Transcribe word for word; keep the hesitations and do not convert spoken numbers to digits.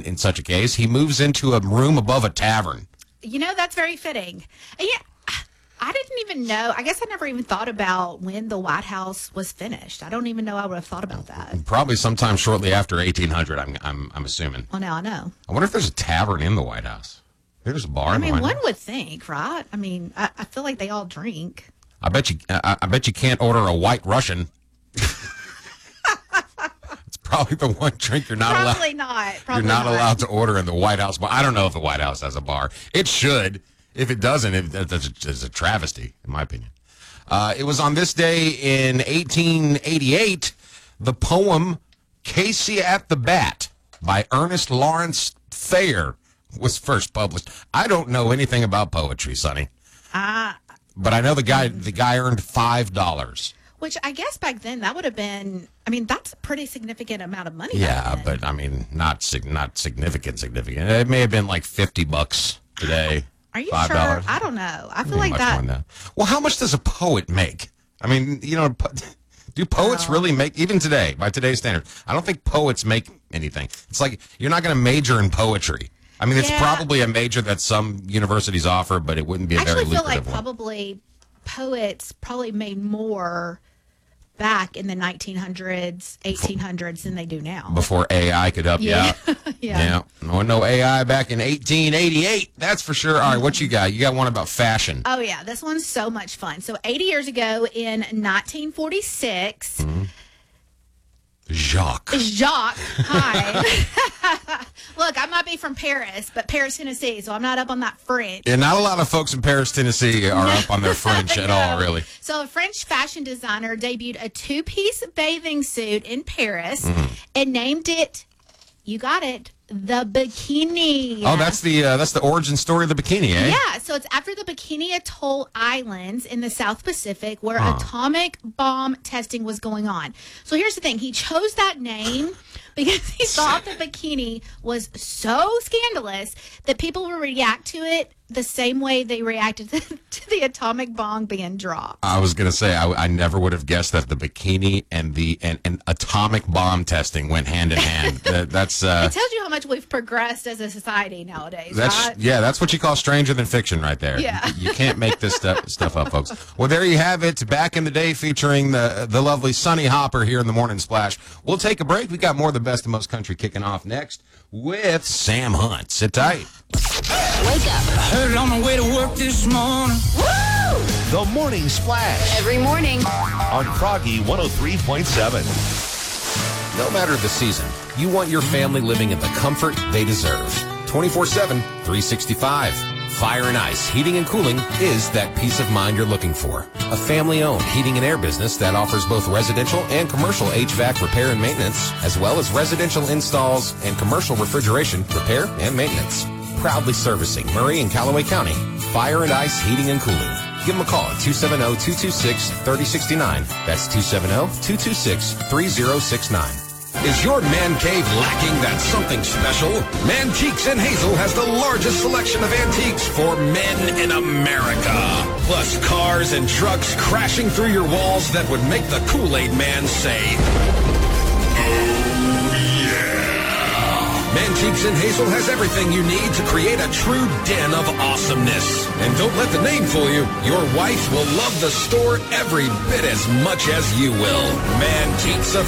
in such a case, he moves into a room above a tavern. You know, that's very fitting. And yeah, I didn't even know. I guess I never even thought about when the White House was finished. I don't even know I would have thought about that. Probably sometime shortly after eighteen hundred, I'm, I'm, I'm assuming. Well, now I know. I wonder if there's a tavern in the White House. There's a bar I in the mean, White one House. would think, right? I mean, I, I feel like they all drink. I bet you. I, I bet you can't order a White Russian. It's probably the one drink you're not Probably allowed. not. Probably You're not, not allowed to order in the White House bar. I don't know if the White House has a bar. It should. If it doesn't, it, that's, a, it's a travesty, in my opinion. Uh, it was on this day in eighteen eighty-eight, the poem "Casey at the Bat" by Ernest Lawrence Thayer was first published. I don't know anything about poetry, Sonny. Ah. But I know the guy the guy earned five dollars. Which I guess back then that would have been, I mean, that's a pretty significant amount of money. Yeah, back then. but I mean, not sig- not significant, significant. It may have been like fifty bucks today. Are you five dollars. sure? I don't know. I feel Maybe like much that. more than that. Well, how much does a poet make? I mean, you know, po- do poets Well. really make, even today, by today's standards, I don't think poets make anything. It's like you're not going to major in poetry. I mean, it's Yeah. probably a major that some universities offer, but it wouldn't be a I very actually feel like lucrative one. probably poets probably made more back in the nineteen hundreds, eighteen hundreds than they do now. Before A I could help Yeah. you out. Yeah. Yeah. No, no A I back in eighteen eighty-eight. That's for sure. All right, what you got? You got one about fashion. Oh, yeah. This one's so much fun. So eighty years ago in nineteen forty-six, Mm-hmm. Jacques. Jacques, hi. Look, I might be from Paris, but Paris, Tennessee, so I'm not up on that French. Yeah, not a lot of folks in Paris, Tennessee are up on their French at all, No. really. So a French fashion designer debuted a two-piece bathing suit in Paris Mm-hmm. and named it, you got it, the Bikini. Oh, that's the uh, that's the origin story of the bikini, eh? Yeah, so it's after the Bikini Atoll Islands in the South Pacific where atomic bomb testing was going on. So here's the thing. He chose that name because he thought the bikini was so scandalous that people would react to it the same way they reacted to, to the atomic bomb being dropped. I was going to say, I, I never would have guessed that the bikini and the and, and atomic bomb testing went hand in hand. That, that's uh, It tells you how much we've progressed as a society nowadays, That's right? yeah, that's what you call stranger than fiction, right there. Yeah. You can't make this stuff stuff up, folks. Well, there you have it. Back in the day, featuring the the lovely Sunny Hopper here in the Morning Splash. We'll take a break. We got more of the best of most country kicking off next with Sam Hunt. Sit tight. Wake up Heard on my way to work this morning. The Morning Splash every morning. on Froggy one oh three point seven. No matter the season, you want your family living in the comfort they deserve. twenty-four seven, three sixty-five. Fire and Ice Heating and Cooling is that peace of mind you're looking for. A family-owned heating and air business that offers both residential and commercial H V A C repair and maintenance, as well as residential installs and commercial refrigeration repair and maintenance. Proudly servicing Murray and Callaway County. Fire and Ice Heating and Cooling. Give them a call at two seven zero, two two six, three zero six nine. That's two seven zero, two two six, three zero six nine. Is your man cave lacking that something special? Mantiques and Hazel has the largest selection of antiques for men in America. Plus cars and trucks crashing through your walls that would make the Kool-Aid man say, oh yeah. Mantiques and Hazel has everything you need to create a true den of awesomeness. And don't let the name fool you. Your wife will love the store every bit as much as you will. Mantiques of